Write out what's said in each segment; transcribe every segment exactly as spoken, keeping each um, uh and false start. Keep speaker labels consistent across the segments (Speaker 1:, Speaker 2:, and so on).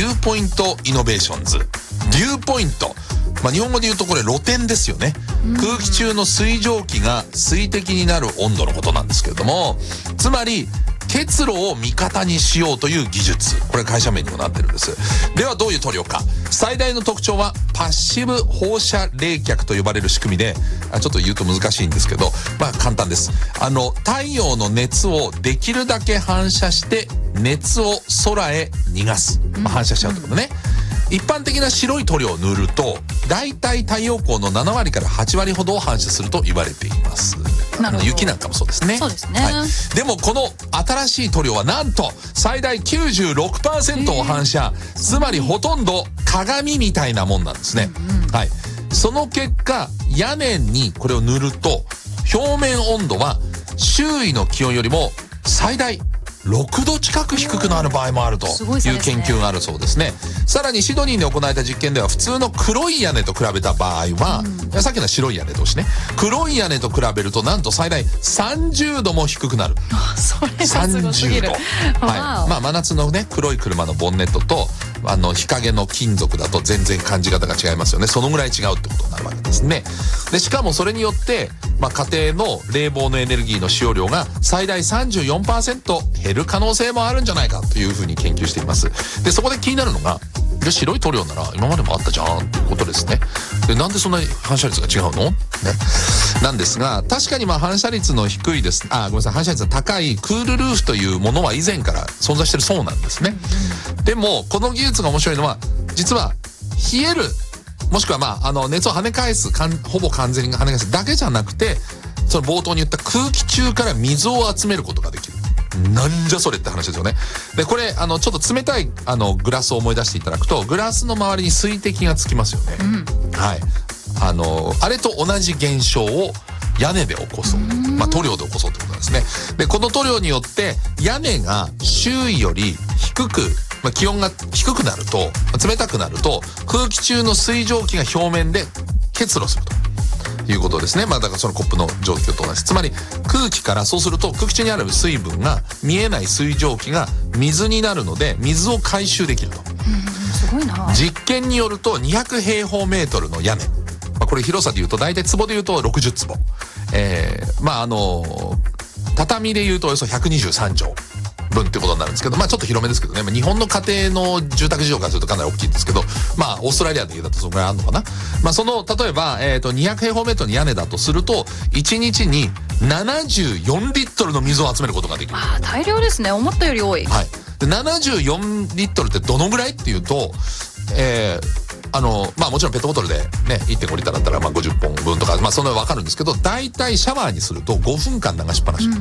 Speaker 1: ューポイントイノベーションズ。デューポイント、まあ、日本語で言うとこれ露天ですよね。空気中の水蒸気が水滴になる温度のことなんですけれども、つまり結露を味方にしようという技術、これ会社名にもなってるんです。ではどういう塗料か。最大の特徴はパッシブ放射冷却と呼ばれる仕組みで、あちょっと言うと難しいんですけど、まあ簡単です。あの太陽の熱をできるだけ反射して熱を空へ逃がす、まあ、反射しちゃうってことね。一般的な白い塗料を塗るとだいたい太陽光のななわりからはちわりほどを反射すると言われています。雪なんかもそうですね。
Speaker 2: そうですね、
Speaker 1: はい、でもこの新しい塗料はなんと最大 きゅうじゅうろくパーセント を反射、つまりほとんど鏡みたいなもんなんですね、うんうん、はい。その結果屋根にこれを塗ると表面温度は周囲の気温よりも最大ろくど近く低くなる場合もあるという研究があるそうですね。さらにシドニーで行われた実験では普通の黒い屋根と比べた場合は、うん、さっきの白い屋根同士ね、黒い屋根と比べるとなんと最大さんじゅうども低くなる。
Speaker 2: それはすごすぎる。
Speaker 1: さんじゅうど、はい。まあ真夏のね黒い車のボンネットとあの日陰の金属だと全然感じ方が違いますよね。そのぐらい違うってことになるわけですね。でしかもそれによって、まあ、家庭の冷房のエネルギーの使用量が最大 さんじゅうよんパーセント 減る可能性もあるんじゃないかというふうに研究しています。でそこで気になるのが、で白い塗料なら今までもあったじゃんっていうことですね。でなんでそんなに反射率が違うのねなんですが、確かにまあ反射率の低いですあごめんなさい反射率の高いクールルーフというものは以前から存在してるそうなんですね。でもこの技術が面白いのは、実は冷えるもしくはまああの熱を跳ね返すかんほぼ完全に跳ね返すだけじゃなくて、その冒頭に言った空気中から水を集めることができる。なんじゃそれって話ですよね。でこれあのちょっと冷たいあのグラスを思い出していただくと、グラスの周りに水滴がつきますよね、うん、はい。あのあれと同じ現象を屋根で起こそう、まあ、塗料で起こそうってことなんですね。でこの塗料によって屋根が周囲より低く、まあ、気温が低くなると冷たくなると空気中の水蒸気が表面で結露するということですね。まあだからそのコップの状況と同じ。つまり空気から、そうすると空気中にある水分が見えない水蒸気が水になるので水を回収できると。
Speaker 2: すごいな。
Speaker 1: 実験によるとにひゃくへいほうメートルの屋根、まあ、これ広さでいうと大体坪でいうとろくじゅっつぼ、えー、まああの畳でいうとおよそひゃくにじゅうさんじょう分ってことになるんですけど、まあちょっと広めですけどね、まあ、日本の家庭の住宅事情からするとかなり大きいんですけど、まあオーストラリアの家だとそのぐらいあるのかな。まあその例えば、えー、とにひゃくへいほうメートルの屋根だとするといちにちにななじゅうよんリットルの水を集めることができる。
Speaker 2: あ大量ですね。思ったより多い。
Speaker 1: はい。でななじゅうよんリットルってどのぐらいっていうと、えーあのまあもちろんペットボトルでね いってんごリッターだったらまあごじゅっぽんぶんとかまあそんなの分かるんですけど、大体シャワーにするとごふんかん流しっぱなし、うんうん、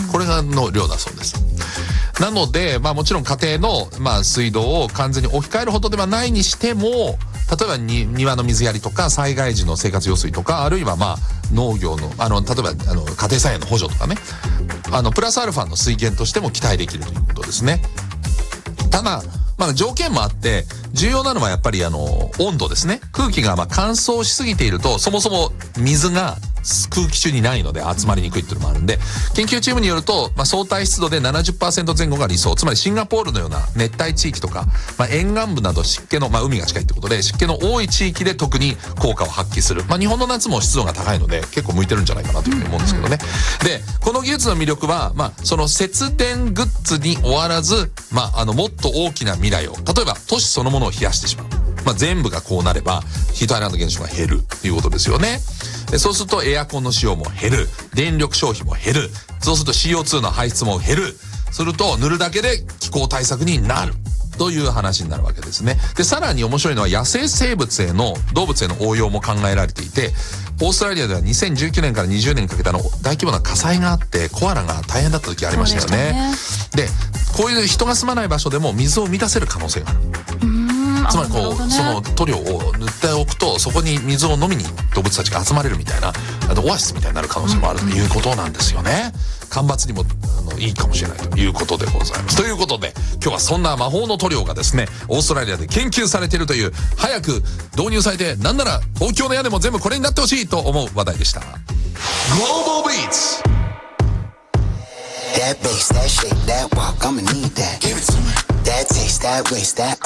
Speaker 1: これがの量だそうです。なのでまあもちろん家庭のまあ水道を完全に置き換えるほどではないにしても、例えばに庭の水やりとか災害時の生活用水とか、あるいはまあ農業のあの例えばあの家庭菜園の補助とかね、あのプラスアルファの水源としても期待できるということですね。ただまあ条件もあって重要なのはやっぱりあの温度ですね。空気がまあ乾燥しすぎているとそもそも水が空気中にないので集まりにくいっていうのもあるんで、研究チームによると、まあ、相対湿度で ななじゅっパーセント 前後が理想。つまりシンガポールのような熱帯地域とか、まあ、沿岸部など湿気の、まあ、海が近いってことで湿気の多い地域で特に効果を発揮する。まあ、日本の夏も湿度が高いので結構向いてるんじゃないかなというふうに思うんですけどね。でこの技術の魅力は、まあ、その節電グッズに終わらず、まあ、あのもっと大きな未来を、例えば都市そのものを冷やしてしまう。まあ、全部がこうなればヒートアイランド現象が減るということですよね。でそうするとエアコンの使用も減る、電力消費も減る、そうすると シーオーツー の排出も減る、すると塗るだけで気候対策になるという話になるわけですね。でさらに面白いのは野生生物への動物への応用も考えられていて、オーストラリアではにせんじゅうきゅうねんからにじゅうねんにかけての大規模な火災があってコアラが大変だった時ありましたよね。でこういう人が住まない場所でも水を満たせる可能性がある。つまりこう、ね、その塗料を塗っておくとそこに水を飲みに動物たちが集まれるみたいな、あとオアシスみたいになる可能性もあるということなんですよね。干ばつにもあのいいかもしれないということでございます。ということで今日はそんな魔法の塗料がですねオーストラリアで研究されているという、早く導入されてなんなら東京の屋根も全部これになってほしいと思う話題でした。 Global Beats
Speaker 3: That bass, that shake, that walk, I'ma need that. Give it to me. That taste, that waist, that